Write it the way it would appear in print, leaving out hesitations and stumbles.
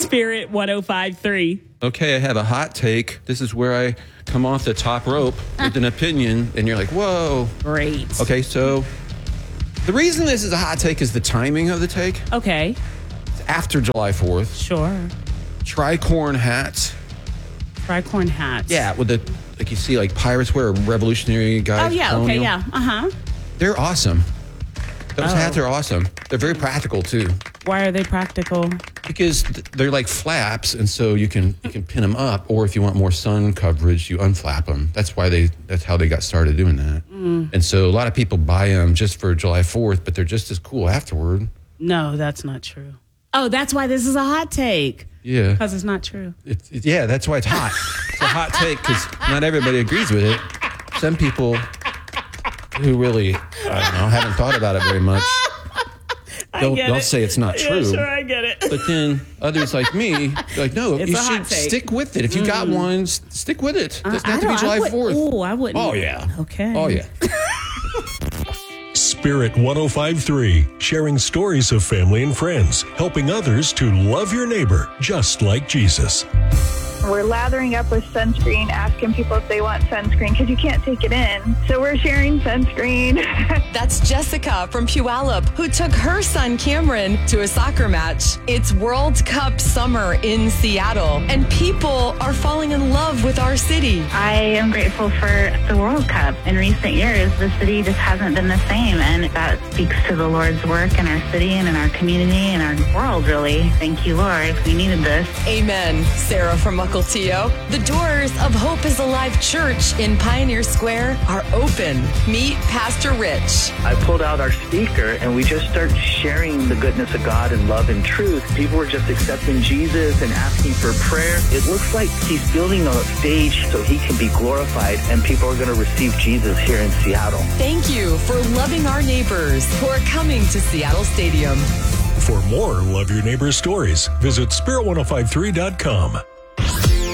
Spirit 105.3. Okay, I have a hot take. This is where I come off the top rope with an opinion, and you're like, whoa. Great. Okay, so the reason this is a hot take is the timing of the take. Okay. It's after July 4th. Sure. Tricorn hats. Tricorn hats. Yeah, with the, like you see, like pirates wear, Revolutionary guys. Oh, yeah. colonial. Okay, yeah. Uh-huh. They're awesome. Those hats are awesome. They're very practical, too. Why are they practical? Because they're like flaps, and so you can pin them up, or if you want more sun coverage, you unflap them. That's how they got started doing that. And so a lot of people buy them just for July 4th, but they're just as cool afterward. No, that's not true. Oh, that's why this is a hot take. Yeah. Because it's not true. Yeah, that's why it's hot. It's a hot take because not everybody agrees with it. Some people who really, I don't know, haven't thought about it very much. They'll say it's not true. Yeah, sure, I get it. But then others like me, they're like, no, It's you a hot should take. stick with it. If you got one, stick with it. It doesn't have to be July 4th. Oh, I wouldn't. Oh, yeah. Okay. Oh, yeah. Spirit 105.3, sharing stories of family and friends, helping others to love your neighbor just like Jesus. We're lathering up with sunscreen, asking people if they want sunscreen because you can't take it in. So we're sharing sunscreen. That's Jessica from Puyallup, who took her son Cameron to a soccer match. It's World Cup summer in Seattle, and people are falling in love with our city. I am grateful for the World Cup. In recent years, the city just hasn't been the same, and that speaks to the Lord's work in our city and in our community and our world, really. Thank you, Lord. We needed this. Amen. Sarah from Mukilteo. The doors of Hope is Alive Church in Pioneer Square are open. Meet Pastor Rich. I pulled out our speaker and we just started sharing the goodness of God and love and truth. People were just accepting Jesus and asking for prayer. It looks like he's building a stage so he can be glorified and people are going to receive Jesus here in Seattle. Thank you for loving our neighbors who are coming to Seattle Stadium. For more Love Your Neighbor stories, visit spirit1053.com.